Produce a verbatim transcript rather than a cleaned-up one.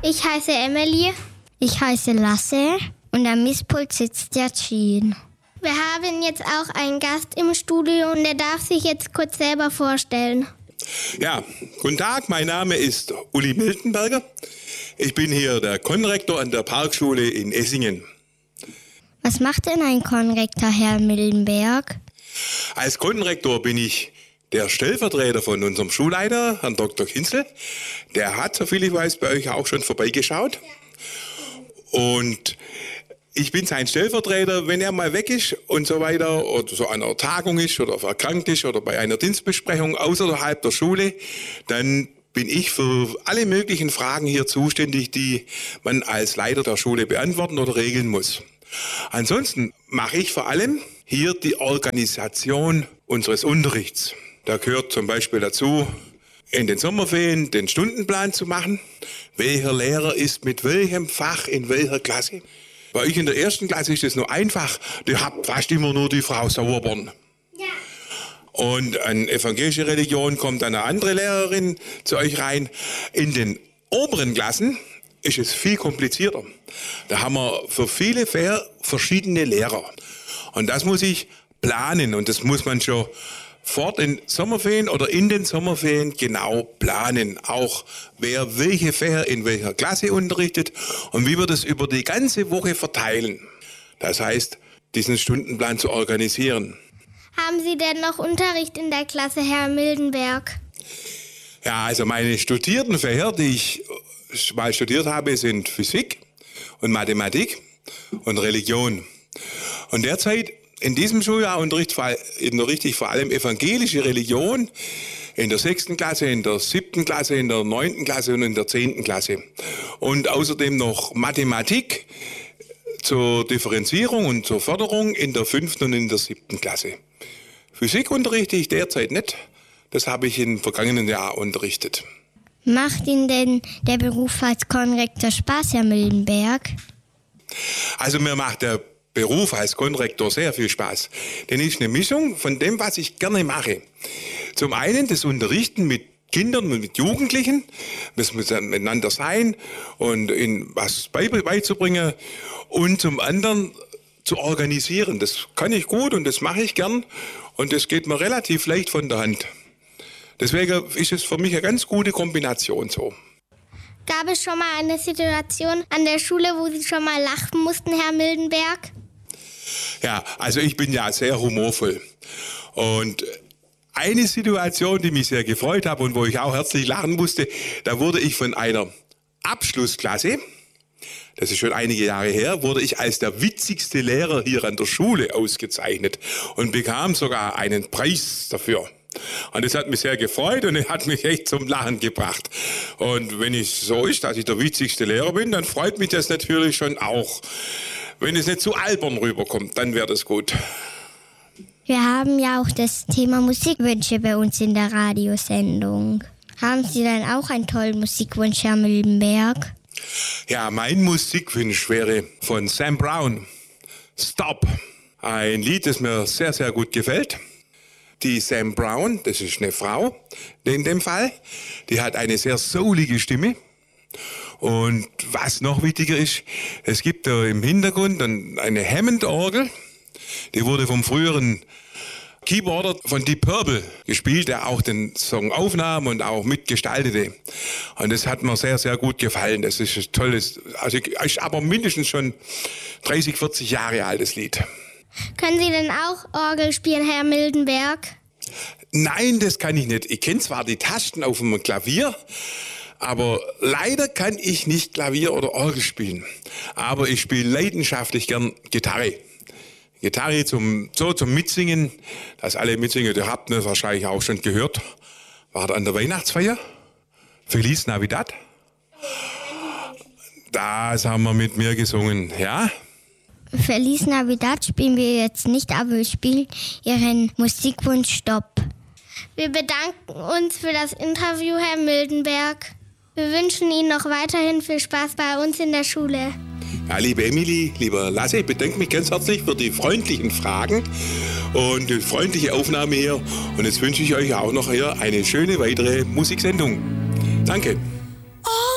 Ich heiße Emily. Ich heiße Lasse und am Mischpult sitzt der Jean. Wir haben jetzt auch einen Gast im Studio und der darf sich jetzt kurz selber vorstellen. Ja, guten Tag, mein Name ist Uli Miltenberger. Ich bin hier der Konrektor an der Parkschule in Essingen. Was macht denn ein Konrektor, Herr Miltenberg? Als Konrektor bin ich der Stellvertreter von unserem Schulleiter, Herrn Doktor Kinzel. Der hat, soviel ich weiß, bei euch auch schon vorbeigeschaut. Und ich bin sein Stellvertreter, wenn er mal weg ist und so weiter oder so an einer Tagung ist oder erkrankt ist oder bei einer Dienstbesprechung außerhalb der Schule, dann bin ich für alle möglichen Fragen hier zuständig, die man als Leiter der Schule beantworten oder regeln muss. Ansonsten mache ich vor allem hier die Organisation unseres Unterrichts. Da gehört zum Beispiel dazu, in den Sommerferien den Stundenplan zu machen. Welcher Lehrer ist mit welchem Fach in welcher Klasse? Bei euch in der ersten Klasse ist es nur einfach. Ihr habt fast immer nur die Frau Sauerborn. Ja. Und an evangelische Religion kommt eine andere Lehrerin zu euch rein. In den oberen Klassen ist es viel komplizierter. Da haben wir für viele Fächer verschiedene Lehrer. Und das muss ich planen und das muss man schon vor den Sommerferien oder in den Sommerferien genau planen. Auch wer welche Fächer in welcher Klasse unterrichtet und wie wir das über die ganze Woche verteilen. Das heißt, diesen Stundenplan zu organisieren. Haben Sie denn noch Unterricht in der Klasse, Herr Miltenberg? Ja, also meine studierten Fächer, die ich mal studiert habe, sind Physik und Mathematik und Religion. Und derzeit in diesem Schuljahr unterrichte ich vor allem evangelische Religion in der sechsten Klasse, in der siebten Klasse, in der neunten Klasse und in der zehnten Klasse. Und außerdem noch Mathematik zur Differenzierung und zur Förderung in der fünften und in der siebten Klasse. Physik unterrichte ich derzeit nicht. Das habe ich im vergangenen Jahr unterrichtet. Macht Ihnen denn der Beruf als Konrektor Spaß, Herr Miltenberg? Also mir macht der Beruf als Konrektor sehr viel Spaß. Denn es ist eine Mischung von dem, was ich gerne mache. Zum einen das Unterrichten mit Kindern und mit Jugendlichen, das muss dann miteinander sein und ihnen was beizubringen. Und zum anderen zu organisieren. Das kann ich gut und das mache ich gern. Und das geht mir relativ leicht von der Hand. Deswegen ist es für mich eine ganz gute Kombination so. Gab es schon mal eine Situation an der Schule, wo Sie schon mal lachen mussten, Herr Miltenberg? Ja, also ich bin ja sehr humorvoll. Und eine Situation, die mich sehr gefreut hat und wo ich auch herzlich lachen musste, da wurde ich von einer Abschlussklasse, das ist schon einige Jahre her, wurde ich als der witzigste Lehrer hier an der Schule ausgezeichnet und bekam sogar einen Preis dafür. Und das hat mich sehr gefreut und es hat mich echt zum Lachen gebracht. Und wenn es so ist, dass ich der witzigste Lehrer bin, dann freut mich das natürlich schon auch. Wenn es nicht zu albern rüberkommt, dann wäre das gut. Wir haben ja auch das Thema Musikwünsche bei uns in der Radiosendung. Haben Sie dann auch einen tollen Musikwunsch, Herr Miltenberg? Ja, mein Musikwunsch wäre von Sam Brown, Stop. Ein Lied, das mir sehr, sehr gut gefällt. Die Sam Brown, das ist eine Frau in dem Fall, die hat eine sehr soulige Stimme. Und was noch wichtiger ist, es gibt da im Hintergrund eine Hammond-Orgel, die wurde vom früheren Keyboarder von Deep Purple gespielt, der auch den Song aufnahm und auch mitgestaltete. Und das hat mir sehr, sehr gut gefallen. Das ist ein tolles, also ist aber mindestens schon dreißig, vierzig Jahre altes Lied. Können Sie denn auch Orgel spielen, Herr Miltenberg? Nein, das kann ich nicht. Ich kenne zwar die Tasten auf dem Klavier, aber leider kann ich nicht Klavier oder Orgel spielen. Aber ich spiele leidenschaftlich gern Gitarre. Gitarre zum, so zum Mitsingen, dass alle mitsingen, ihr habt das wahrscheinlich auch schon gehört. War an der Weihnachtsfeier? Feliz Navidad? Das haben wir mit mir gesungen, ja? Feliz Navidad spielen wir jetzt nicht, aber wir spielen Ihren Musikwunsch Stopp. Wir bedanken uns für das Interview, Herr Miltenberg. Wir wünschen Ihnen noch weiterhin viel Spaß bei uns in der Schule. Ja, liebe Emily, lieber Lasse, ich bedanke mich ganz herzlich für die freundlichen Fragen und die freundliche Aufnahme hier. Und jetzt wünsche ich euch auch noch hier eine schöne weitere Musiksendung. Danke.